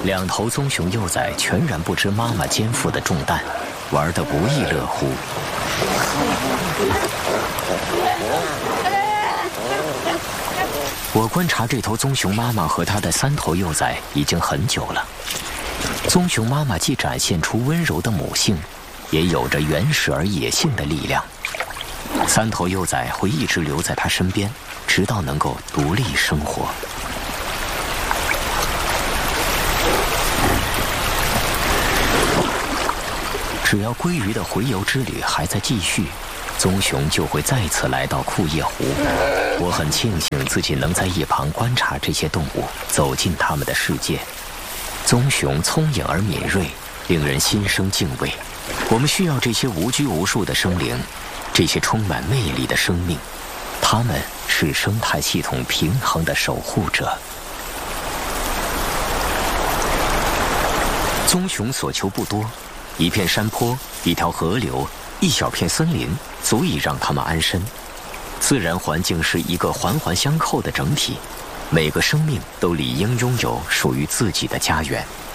两头棕熊幼崽全然不知妈妈肩负的重担，玩得不亦乐乎。我观察这头棕熊妈妈和它的3头幼崽已经很久了。棕熊妈妈既展现出温柔的母性，也有着原始而野性的力量。3头幼崽会一直留在它身边，直到能够独立生活。只要鲑鱼的洄游之旅还在继续，棕熊就会再次来到库页湖。我很庆幸自己能在一旁观察这些动物，走进它们的世界。棕熊聪颖而敏锐，令人心生敬畏。我们需要这些无拘无束的生灵，这些充满魅力的生命，它们是生态系统平衡的守护者。棕熊所求不多，一片山坡，一条河流，一小片森林，足以让它们安身。自然环境是一个环环相扣的整体，每个生命都理应拥有属于自己的家园。